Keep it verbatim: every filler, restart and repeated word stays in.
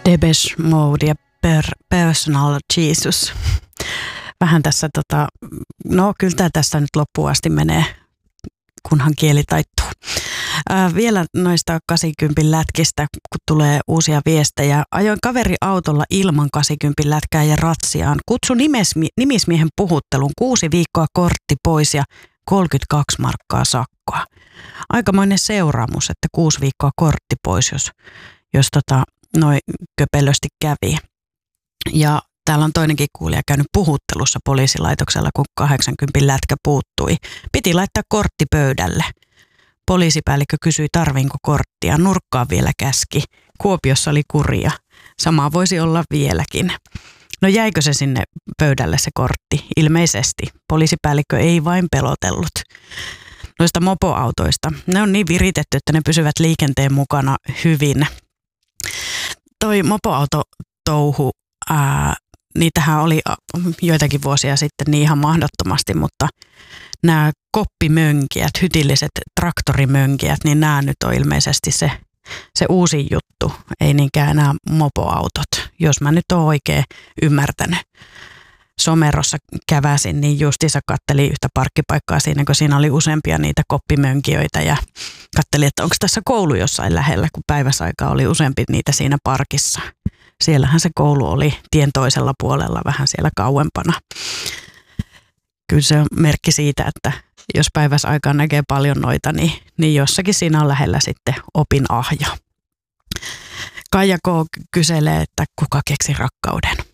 Depeche Mode ja per, Personal Jesus. Vähän tässä, tota, no kyllä tämä tässä nyt loppuun asti menee, kunhan kieli taittuu. Ää, vielä noista kahdeksankymmentä lätkistä, kun tulee uusia viestejä. Ajoin kaveriautolla ilman kahdeksankymmentä lätkää ja ratsiaan. Kutsu nimismie- nimismiehen puhuttelun, kuusi viikkoa kortti pois ja kolmekymmentäkaksi markkaa sakkoa. Aikamoinen seuraamus, että kuusi viikkoa kortti pois, jos, jos tota, noin köpelösti kävi. Ja täällä on toinenkin kuulija käynyt puhuttelussa poliisilaitoksella, kun kahdeksankymmentä lätkä puuttui. Piti laittaa kortti pöydälle. Poliisipäällikkö kysyi, tarviinko korttia. Nurkkaan vielä käski. Kuopiossa oli kuria. Samaa voisi olla vieläkin. No jäikö se sinne pöydälle se kortti? Ilmeisesti. Poliisipäällikkö ei vain pelotellut. Noista mopoautoista. Ne on niin viritetty, että ne pysyvät liikenteen mukana hyvin. Toi mopoautotouhu, ää, niitähän oli joitakin vuosia sitten niin ihan mahdottomasti, mutta nämä koppimönkijät, hytilliset traktorimönkijät, niin nämä nyt on ilmeisesti se, se uusi juttu, ei niinkään enää mopoautot, jos mä nyt oon oikein ymmärtänyt. Somerossa käväsin, niin justiinsa kattelin yhtä parkkipaikkaa siinä, kun siinä oli useampia niitä koppimönkijöitä ja kattelin, että onko tässä koulu jossain lähellä, kun päiväsaikaa oli useampi niitä siinä parkissa. Siellähän se koulu oli tien toisella puolella, vähän siellä kauempana. Kyllä se on merkki siitä, että jos päiväsaikaan näkee paljon noita, niin, niin jossakin siinä on lähellä sitten opinahjo. Kaija K. kyselee, että kuka keksi rakkauden.